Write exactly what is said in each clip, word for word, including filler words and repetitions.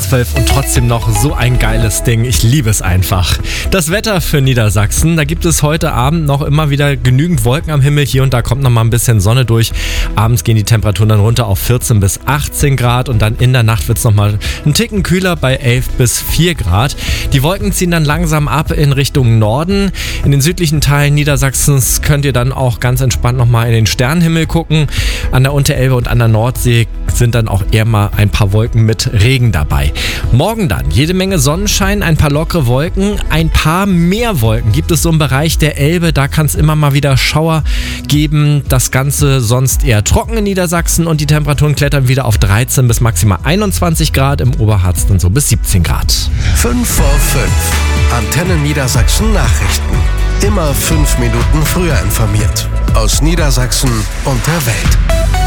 zwölf und trotzdem noch so ein geiles Ding. Ich liebe es einfach. Das Wetter für Niedersachsen, da gibt es heute Abend noch immer wieder genügend Wolken am Himmel. Hier und da kommt noch mal ein bisschen Sonne durch. Abends gehen die Temperaturen dann runter auf vierzehn bis achtzehn Grad und dann in der Nacht wird es noch mal einen Ticken kühler bei elf bis vier Grad. Die Wolken ziehen dann langsam ab in Richtung Norden. In den südlichen Teilen Niedersachsens könnt ihr dann auch ganz entspannt noch mal in den Sternenhimmel gucken. An der Unterelbe und an der Nordsee sind dann auch eher mal ein paar Wolken mit Regen dabei. Morgen dann jede Menge Sonnenschein, ein paar lockere Wolken, ein paar mehr Wolken gibt es so im Bereich der Elbe. Da kann es immer mal wieder Schauer geben. Das Ganze sonst eher trocken in Niedersachsen und die Temperaturen klettern wieder auf dreizehn bis maximal einundzwanzig Grad, im Oberharz dann so bis siebzehn Grad. fünf vor fünf. Antenne Niedersachsen Nachrichten. Immer fünf Minuten früher informiert. Aus Niedersachsen und der Welt.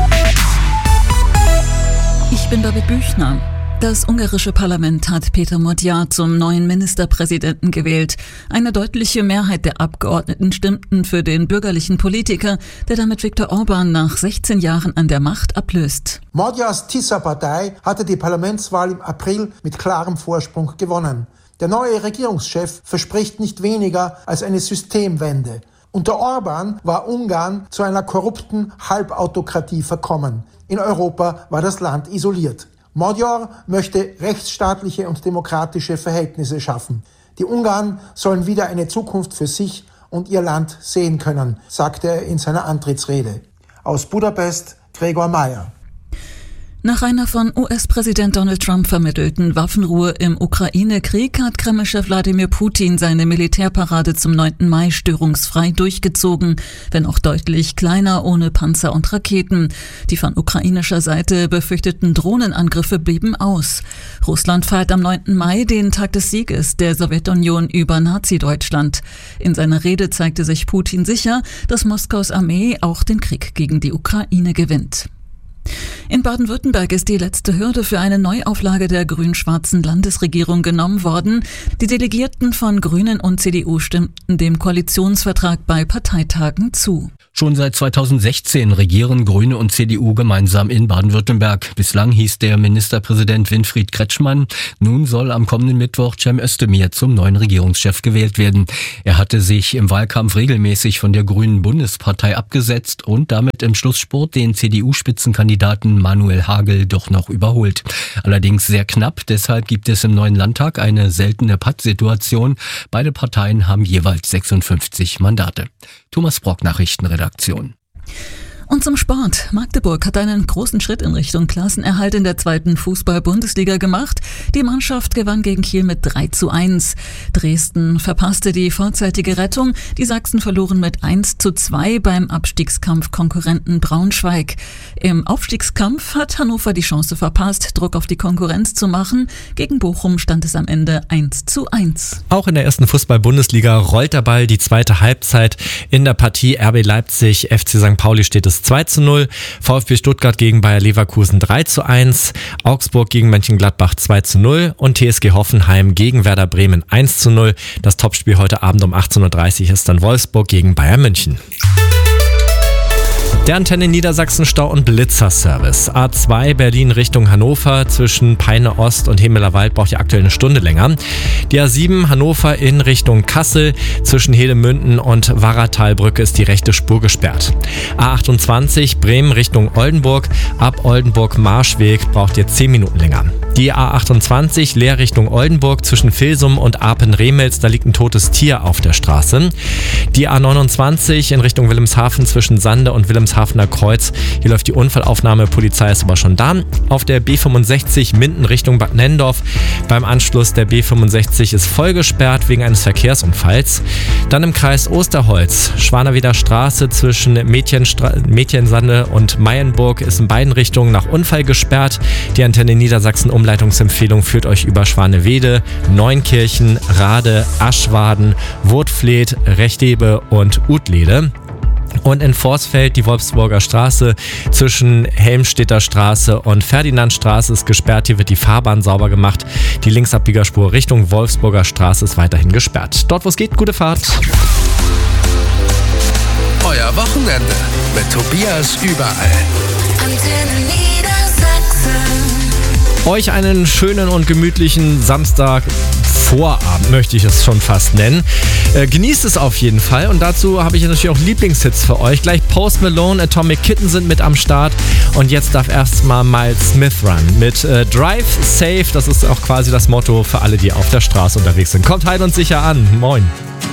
Ich bin David Büchner. Das ungarische Parlament hat Peter Magyar zum neuen Ministerpräsidenten gewählt. Eine deutliche Mehrheit der Abgeordneten stimmten für den bürgerlichen Politiker, der damit Viktor Orban nach sechzehn Jahren an der Macht ablöst. Magyars Tisza-Partei hatte die Parlamentswahl im April mit klarem Vorsprung gewonnen. Der neue Regierungschef verspricht nicht weniger als eine Systemwende. Unter Orban war Ungarn zu einer korrupten Halbautokratie verkommen. In Europa war das Land isoliert. Magyar möchte rechtsstaatliche und demokratische Verhältnisse schaffen. Die Ungarn sollen wieder eine Zukunft für sich und ihr Land sehen können, sagte er in seiner Antrittsrede. Aus Budapest, Gregor Mayer. Nach einer von U S-Präsident Donald Trump vermittelten Waffenruhe im Ukraine-Krieg hat Kremlchef Wladimir Putin seine Militärparade zum neunten Mai störungsfrei durchgezogen, wenn auch deutlich kleiner, ohne Panzer und Raketen. Die von ukrainischer Seite befürchteten Drohnenangriffe blieben aus. Russland feiert am neunten Mai den Tag des Sieges der Sowjetunion über Nazi-Deutschland. In seiner Rede zeigte sich Putin sicher, dass Moskaus Armee auch den Krieg gegen die Ukraine gewinnt. In Baden-Württemberg ist die letzte Hürde für eine Neuauflage der grün-schwarzen Landesregierung genommen worden. Die Delegierten von Grünen und C D U stimmten dem Koalitionsvertrag bei Parteitagen zu. Schon seit zweitausendsechzehn regieren Grüne und C D U gemeinsam in Baden-Württemberg. Bislang hieß der Ministerpräsident Winfried Kretschmann. Nun soll am kommenden Mittwoch Cem Özdemir zum neuen Regierungschef gewählt werden. Er hatte sich im Wahlkampf regelmäßig von der Grünen Bundespartei abgesetzt und damit im Schlussspurt den C D U-Spitzenkandidaten Manuel Hagel doch noch überholt. Allerdings sehr knapp, deshalb gibt es im neuen Landtag eine seltene Pattsituation. Beide Parteien haben jeweils sechsundfünfzig Mandate. Thomas Brock, Nachrichtenredaktion. Und zum Sport. Magdeburg hat einen großen Schritt in Richtung Klassenerhalt in der zweiten Fußball-Bundesliga gemacht. Die Mannschaft gewann gegen Kiel mit drei zu eins. Dresden verpasste die vorzeitige Rettung. Die Sachsen verloren mit eins zu zwei beim Abstiegskampf-Konkurrenten Braunschweig. Im Aufstiegskampf hat Hannover die Chance verpasst, Druck auf die Konkurrenz zu machen. Gegen Bochum stand es am Ende eins zu eins. Auch in der ersten Fußball-Bundesliga rollt der Ball die zweite Halbzeit. In der Partie R B Leipzig, F C Sankt Pauli steht es zwei zu null, VfB Stuttgart gegen Bayer Leverkusen drei zu eins, Augsburg gegen Mönchengladbach zwei zu null und T S G Hoffenheim gegen Werder Bremen eins zu null. Das Topspiel heute Abend um achtzehn Uhr dreißig ist dann Wolfsburg gegen Bayern München. Der Antenne Niedersachsen Stau- und Blitzerservice. A zwei Berlin Richtung Hannover zwischen Peine Ost und Hemeler Wald braucht ihr aktuell eine Stunde länger. Die A sieben Hannover in Richtung Kassel zwischen Hedemünden und Warratalbrücke ist die rechte Spur gesperrt. A achtundzwanzig Bremen Richtung Oldenburg. Ab Oldenburg-Marschweg braucht ihr zehn Minuten länger. Die A achtundzwanzig Leer Richtung Oldenburg zwischen Vilsum und Apen-Remels, da liegt ein totes Tier auf der Straße. Die A neunundzwanzig in Richtung Wilhelmshaven zwischen Sande und Wilhelmshavener Kreuz. Hier läuft die Unfallaufnahme, Polizei ist aber schon da. Auf der B fünfundsechzig Minden Richtung Bad Nennendorf. Beim Anschluss der B fünfundsechzig ist voll gesperrt wegen eines Verkehrsunfalls. Dann im Kreis Osterholz, Schwaneweder Straße zwischen Mädchenstra- Mädchensande und Mayenburg ist in beiden Richtungen nach Unfall gesperrt. Die Antenne Niedersachsen Umleitungsempfehlung führt euch über Schwanewede, Neunkirchen, Rade, Aschwaden, Wurtfleet, Rechtebe und Utlede. Und in Vorsfeld die Wolfsburger Straße zwischen Helmstedter Straße und Ferdinandstraße ist gesperrt. Hier wird die Fahrbahn sauber gemacht. Die Linksabbiegerspur Richtung Wolfsburger Straße ist weiterhin gesperrt. Dort, wo es geht, gute Fahrt. Euer Wochenende mit Tobias überall. Antenne Niedersachsen. Euch einen schönen und gemütlichen Samstagvorabend, möchte ich es schon fast nennen. Äh, genießt es auf jeden Fall und dazu habe ich natürlich auch Lieblingshits für euch. Gleich Post Malone, Atomic Kitten sind mit am Start und jetzt darf erstmal Miles Smith ran mit äh, Drive Safe. Das ist auch quasi das Motto für alle, die auf der Straße unterwegs sind. Kommt heil und sicher an. Moin.